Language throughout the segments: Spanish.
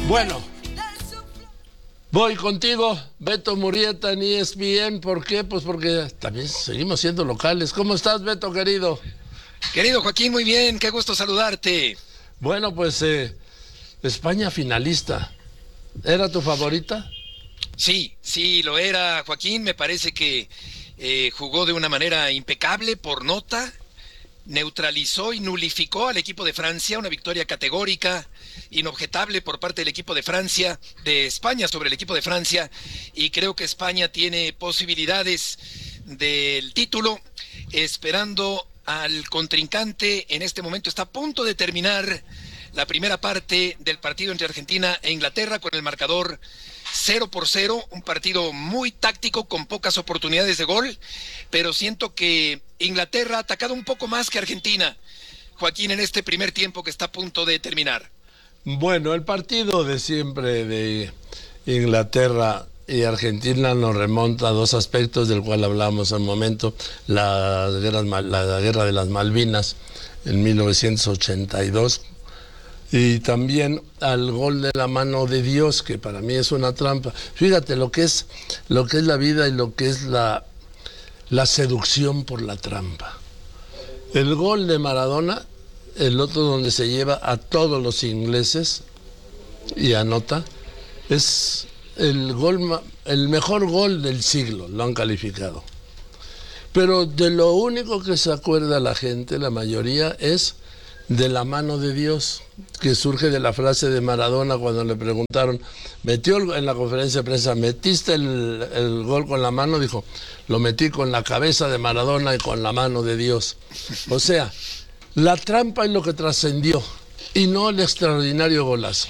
Bueno, voy contigo, Beto Murrieta en ESPN. ¿Por qué? Pues porque también seguimos siendo locales. ¿Cómo estás, Beto, querido? Querido Joaquín, muy bien, qué gusto saludarte. Bueno, pues España finalista. ¿Era tu favorita? Sí, lo era, Joaquín. Me parece que jugó de una manera impecable por nota, neutralizó y nulificó al equipo de Francia, una victoria categórica, inobjetable por parte del equipo de Francia, de España sobre el equipo de Francia, y creo que España tiene posibilidades del título, esperando al contrincante. En este momento está a punto de terminar la primera parte del partido entre Argentina e Inglaterra con el marcador 0-0, un partido muy táctico con pocas oportunidades de gol, pero siento que Inglaterra ha atacado un poco más que Argentina, Joaquín, en este primer tiempo que está a punto de terminar. Bueno, el partido de siempre de Inglaterra y Argentina nos remonta a dos aspectos del cual hablamos al momento: la guerra de las Malvinas en 1982 y también al gol de la mano de Dios, que para mí es una trampa. Fíjate lo que es la vida y lo que es la seducción por la trampa. El gol de Maradona, el otro donde se lleva a todos los ingleses y anota, es el mejor gol del siglo, lo han calificado. Pero de lo único que se acuerda la gente, la mayoría, es de la mano de Dios, que surge de la frase de Maradona cuando le preguntaron, en la conferencia de prensa, ¿metiste el gol con la mano? Dijo, lo metí con la cabeza de Maradona y con la mano de Dios. O sea, la trampa es lo que trascendió y no el extraordinario golazo.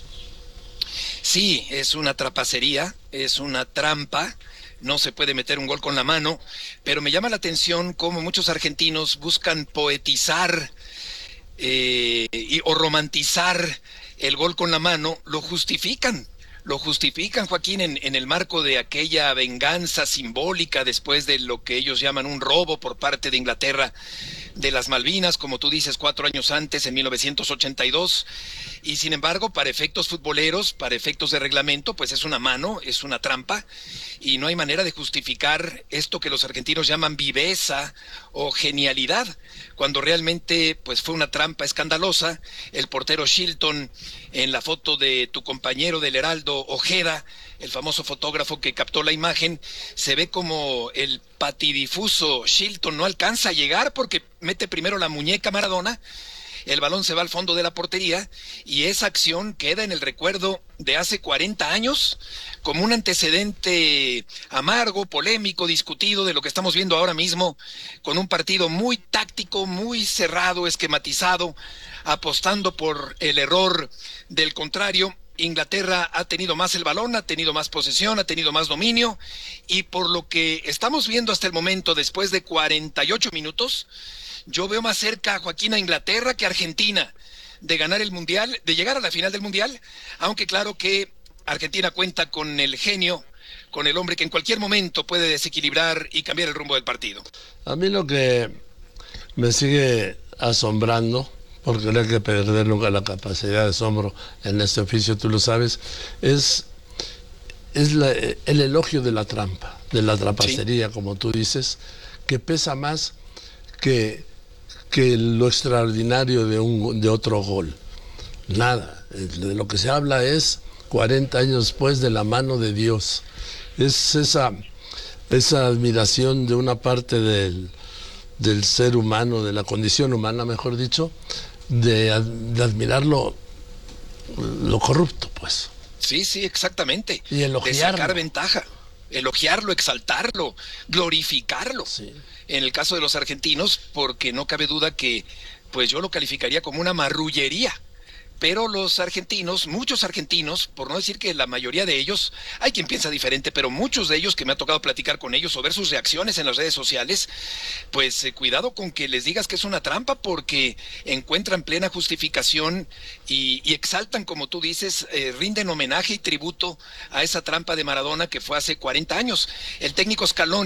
Sí, es una trapacería, es una trampa. No se puede meter un gol con la mano, pero me llama la atención cómo muchos argentinos buscan poetizar o romantizar el gol con la mano. Lo justifican, Joaquín, en el marco de aquella venganza simbólica después de lo que ellos llaman un robo por parte de Inglaterra de las Malvinas, como tú dices, 4 años antes, en 1982, y sin embargo, para efectos futboleros, para efectos de reglamento, pues es una mano, es una trampa, y no hay manera de justificar esto que los argentinos llaman viveza o genialidad, cuando realmente pues fue una trampa escandalosa. El portero Shilton, en la foto de tu compañero del Heraldo, Ojeda, el famoso fotógrafo que captó la imagen, se ve como el patidifuso Shilton no alcanza a llegar porque mete primero la muñeca Maradona, el balón se va al fondo de la portería y esa acción queda en el recuerdo de hace 40 años como un antecedente amargo, polémico, discutido de lo que estamos viendo ahora mismo, con un partido muy táctico, muy cerrado, esquematizado, apostando por el error del contrario. Inglaterra ha tenido más el balón, ha tenido más posesión, ha tenido más dominio, y por lo que estamos viendo hasta el momento, después de 48 minutos, yo veo más cerca, Joaquín, a Inglaterra que a Argentina de ganar el Mundial, de llegar a la final del Mundial, aunque claro que Argentina cuenta con el genio, con el hombre que en cualquier momento puede desequilibrar y cambiar el rumbo del partido. A mí lo que me sigue asombrando, porque no hay que perder nunca la capacidad de asombro en este oficio, tú lo sabes, es el elogio de la trampa, de la trapacería, sí, como tú dices, que pesa más que lo extraordinario de otro gol. Nada, de lo que se habla es 40 años después, de la mano de Dios. Es esa admiración de una parte del ser humano, de la condición humana, mejor dicho, de admirar lo corrupto, pues. Sí, exactamente. Y elogiarlo. De sacar ventaja. Elogiarlo, exaltarlo, glorificarlo. Sí. En el caso de los argentinos, porque no cabe duda que pues yo lo calificaría como una marrullería. Pero los argentinos, muchos argentinos, por no decir que la mayoría de ellos, hay quien piensa diferente, pero muchos de ellos que me ha tocado platicar con ellos o ver sus reacciones en las redes sociales, pues cuidado con que les digas que es una trampa, porque encuentran plena justificación y exaltan, como tú dices, rinden homenaje y tributo a esa trampa de Maradona que fue hace 40 años. El técnico Scaloni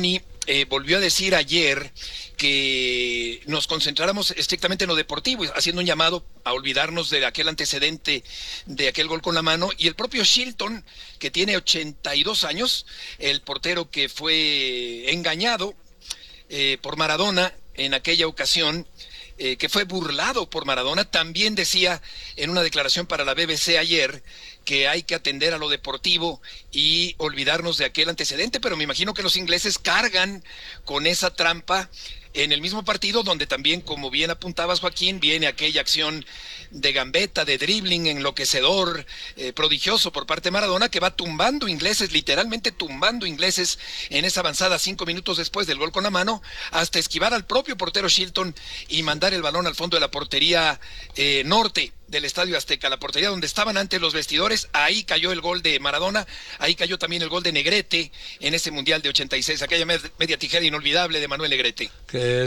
volvió a decir ayer que nos concentráramos estrictamente en lo deportivo, haciendo un llamado a olvidarnos de aquel antecedente, de aquel gol con la mano, y el propio Shilton, que tiene 82 años, el portero que fue engañado por Maradona en aquella ocasión, que fue burlado por Maradona, también decía en una declaración para la BBC ayer que hay que atender a lo deportivo y olvidarnos de aquel antecedente, pero me imagino que los ingleses cargan con esa trampa en el mismo partido donde también, como bien apuntabas, Joaquín, viene aquella acción de gambeta, de dribbling enloquecedor, prodigioso por parte de Maradona, que va tumbando ingleses, literalmente tumbando ingleses en esa avanzada 5 minutos después del gol con la mano, hasta esquivar al propio portero Shilton y mandar el balón al fondo de la portería norte del Estadio Azteca, la portería donde estaban antes los vestidores. Ahí cayó el gol de Maradona, ahí cayó también el gol de Negrete en ese Mundial de 86, aquella media tijera inolvidable de Manuel Negrete. Que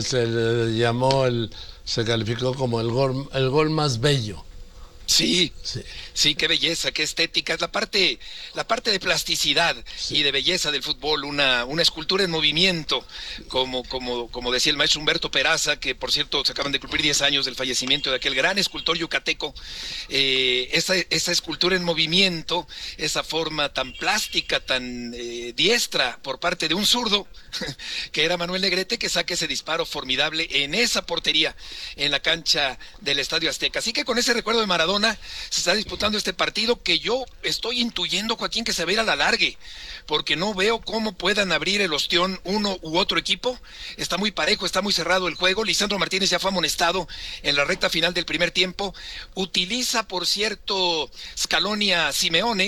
se calificó como el gol más bello. Sí, sí, qué belleza, qué estética, es la parte de plasticidad y de belleza del fútbol, una escultura en movimiento, como decía el maestro Humberto Peraza, que por cierto se acaban de cumplir 10 años del fallecimiento de aquel gran escultor yucateco. Esa escultura en movimiento, esa forma tan plástica, tan diestra por parte de un zurdo, que era Manuel Negrete, que saca ese disparo formidable en esa portería, en la cancha del Estadio Azteca. Así que con ese recuerdo de Maradona se está disputando este partido, que yo estoy intuyendo, Joaquín, que se va a ir a la largue, porque no veo cómo puedan abrir el ostión uno u otro equipo. Está muy parejo, está muy cerrado el juego. Lisandro Martínez ya fue amonestado en la recta final del primer tiempo. Utiliza, por cierto, Scaloni a Simeone,